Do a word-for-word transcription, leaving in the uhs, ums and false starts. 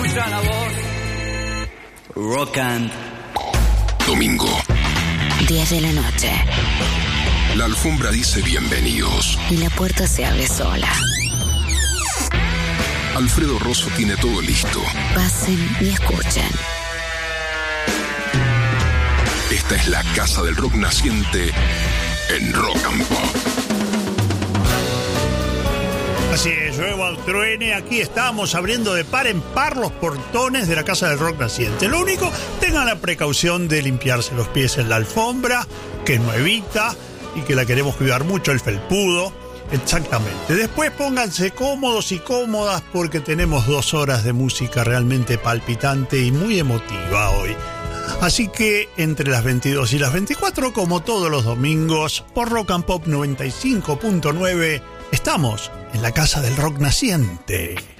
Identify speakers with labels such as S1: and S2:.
S1: nuestra labor. Rock and
S2: Domingo,
S3: diez de la noche.
S2: la alfombra dice bienvenidos.
S3: Y la puerta se abre sola.
S2: Alfredo Rosso tiene todo listo.
S3: Pasen y escuchen.
S2: Esta es la casa del rock naciente en Rock and Pop.
S4: Así es, llueva o truene, aquí estamos abriendo de par en par los portones de la Casa del Rock Naciente. Lo único, tengan la precaución de limpiarse los pies en la alfombra, que es nuevita y que la queremos cuidar mucho, el felpudo. Exactamente. Después pónganse cómodos y cómodas porque tenemos dos horas de música realmente palpitante y muy emotiva hoy. Así que entre las veintidós y las veinticuatro, como todos los domingos, por Rock and Pop noventa y cinco punto nueve, estamos en la Casa del Rock Naciente.